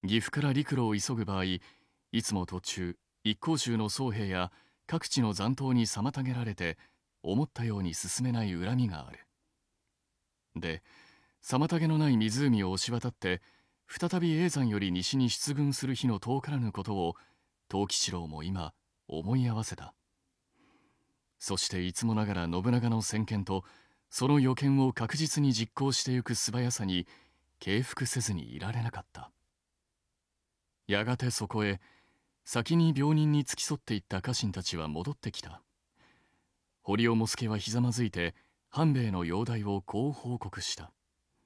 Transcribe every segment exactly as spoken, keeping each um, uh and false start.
岐阜から陸路を急ぐ場合、いつも途中、一向宗の僧兵や各地の残党に妨げられて、思ったように進めない恨みがある。で、妨げのない湖を押し渡って、再び叡山より西に出軍する日の遠からぬことを、藤吉郎も今、思い合わせた。そしていつもながら信長の先見と、その予見を確実に実行してゆく素早さに、敬服せずにいられなかった。やがてそこへ、先に病人に付き添っていった家臣たちは戻ってきた。堀尾茂助はひざまずいて、半兵衛の容体をこう報告した。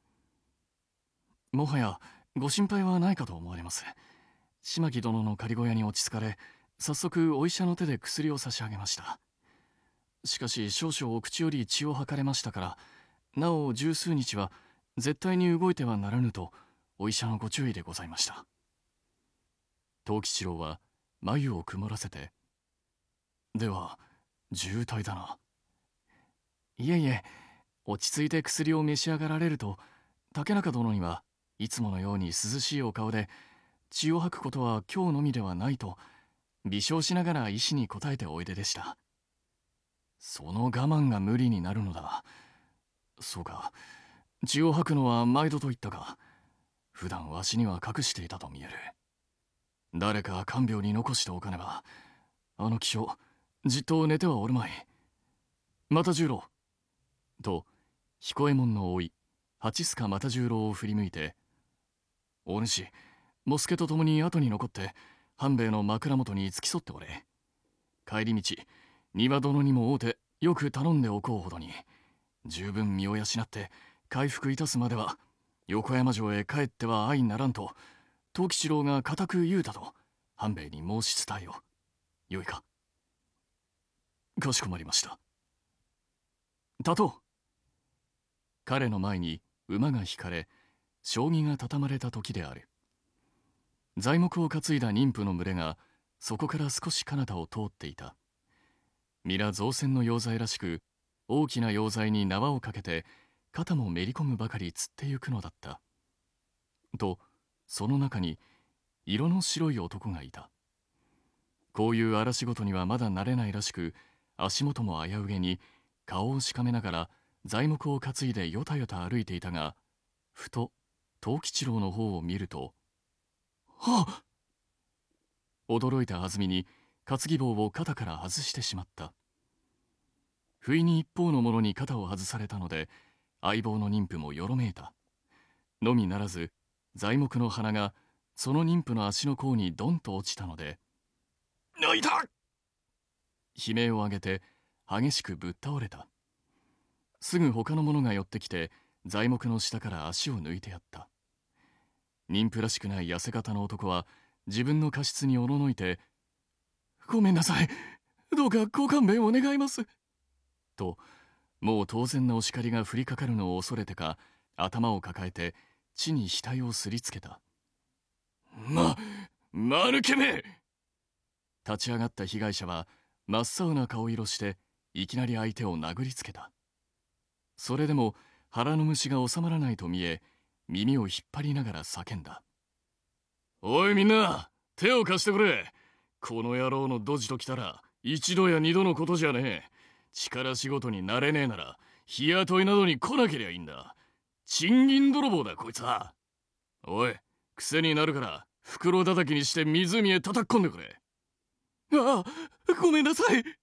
もはや、ご心配はないかと思われます。島木殿の仮小屋に落ち着かれ、早速お医者の手で薬を差し上げました。しかし少々お口より血を吐かれましたから、なお十数日は絶対に動いてはならぬとお医者のご注意でございました。藤吉郎は眉を曇らせて、では重体だな。いえいえ、落ち着いて薬を召し上がられると、竹中殿にはいつものように涼しいお顔で、血を吐くことは今日のみではないと、微笑しながら医師に答えておいででした。その我慢が無理になるのだ。そうか、血を吐くのは毎度と言ったが、普段わしには隠していたと見える。誰か看病に残しておかねば、あの気象、じっと寝てはおるまい。又十郎。と、彦右衛門の甥、八須賀又十郎を振り向いて、お主、茂助と共に後に残って、半兵衛の枕元に付き添っておれ。帰り道、丹羽殿にも会うて、よく頼んでおこうほどに、十分身を養って、回復いたすまでは、横山城へ帰っては相ならんと、藤吉郎が固く言うたと、半兵衛に申し伝えよう。よいか。かしこまりました。立とう。彼の前に馬が引かれ、将棋が畳まれた時である。材木を担いだ妊婦の群れが、そこから少し彼方を通っていた。皆造船の用材らしく、大きな用材に縄をかけて、肩もめり込むばかり釣ってゆくのだった。と、その中に、色の白い男がいた。こういう荒仕事にはまだ慣れないらしく、足元も危うげに、顔をしかめながら、材木を担いでよたよた歩いていたが、ふと、藤吉郎の方を見ると、はっ！驚いたはずみに、担ぎ棒を肩から外してしまった。不意に一方の者に肩を外されたので、相棒の妊婦もよろめいた。のみならず、材木の花が、その妊婦の足の甲にドンと落ちたので、あ、いた！悲鳴を上げて、激しくぶっ倒れた。すぐ他の者が寄ってきて、材木の下から足を抜いてやった。妊婦らしくない痩せ型の男は、自分の過失におののいて、ごめんなさい。どうかご勘弁を願います。と、もう当然なお叱りが降りかかるのを恐れてか、頭を抱えて、地に額をすりつけた。ま、間抜けめ！立ち上がった被害者は、真っ青な顔色して、いきなり相手を殴りつけた。それでも腹の虫が収まらないと見え、耳を引っ張りながら叫んだ。おいみんな、手を貸してくれ。この野郎のドジと来たら、一度や二度のことじゃねえ。力仕事になれねえなら、日雇いなどに来なけりゃいいんだ。賃金泥棒だこいつは。おい、癖になるから、袋叩きにして湖へ叩き込んでくれ。ああ、ごめんなさい。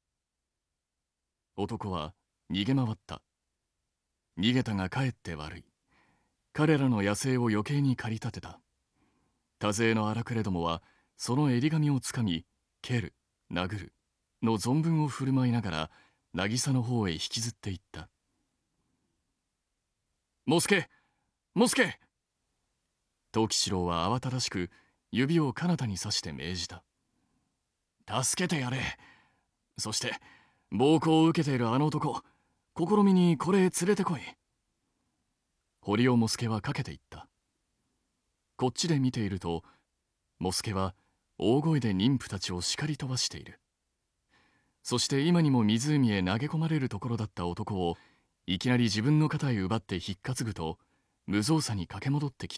男は逃げ回った。逃げたがかえって悪い。彼らの野生を余計に駆り立てた。多勢の荒くれどもは、その襟髪をつかみ、蹴る、殴る、の存分を振る舞いながら、渚の方へ引きずっていった。茂助！茂助！藤吉郎は慌ただしく、指を彼方に刺して命じた。助けてやれ。そして、暴行を受けているあの男、試みにこれへ連れてこい。堀尾茂助はかけていった。こっちで見ていると、茂助は大声で妊婦たちを叱り飛ばしている。そして今にも湖へ投げ込まれるところだった男を、いきなり自分の肩へ奪って引っ担ぐと、無造作に駆け戻ってきた。